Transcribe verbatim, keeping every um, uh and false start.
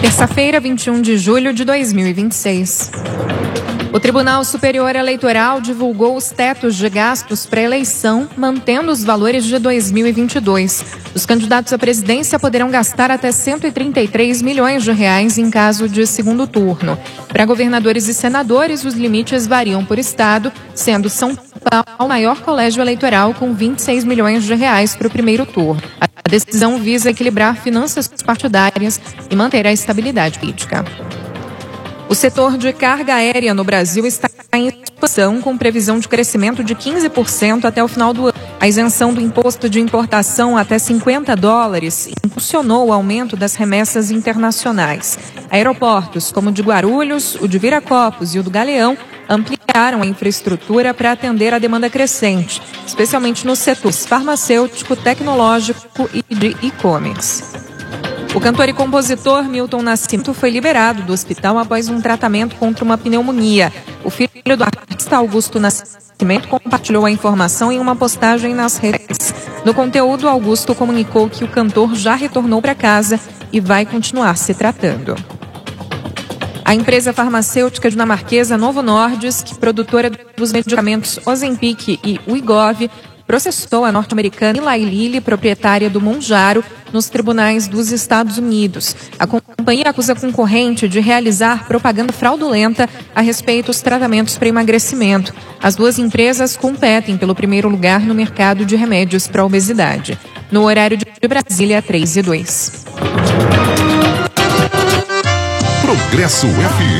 Terça-feira, vinte e um de julho de dois mil e vinte e seis. O Tribunal Superior Eleitoral divulgou os tetos de gastos para a eleição, mantendo os valores de dois mil e vinte e dois. Os candidatos à presidência poderão gastar até cento e trinta e três milhões de reais em caso de segundo turno. Para governadores e senadores, os limites variam por estado, sendo São Paulo o maior colégio eleitoral com vinte e seis milhões de reais para o primeiro turno. A decisão visa equilibrar finanças partidárias e manter a estabilidade política. O setor de carga aérea no Brasil está em expansão, com previsão de crescimento de quinze por cento até o final do ano. A isenção do imposto de importação até cinquenta dólares impulsionou o aumento das remessas internacionais. Aeroportos como o de Guarulhos, o de Viracopos e o do Galeão ampliaram a infraestrutura para atender a demanda crescente, especialmente nos setores farmacêutico, tecnológico e de e-commerce. O cantor e compositor Milton Nascimento foi liberado do hospital após um tratamento contra uma pneumonia. O filho do artista Augusto Nascimento compartilhou a informação em uma postagem nas redes. No conteúdo, Augusto comunicou que o cantor já retornou para casa e vai continuar se tratando. A empresa farmacêutica dinamarquesa Novo Nordisk, produtora dos medicamentos Ozempic e Wegovy, processou a norte-americana Eli Lilly, proprietária do Mounjaro, nos tribunais dos Estados Unidos. A companhia acusa a concorrente de realizar propaganda fraudulenta a respeito dos tratamentos para emagrecimento. As duas empresas competem pelo primeiro lugar no mercado de remédios para a obesidade. No horário de Brasília, três e dois. Progresso F M.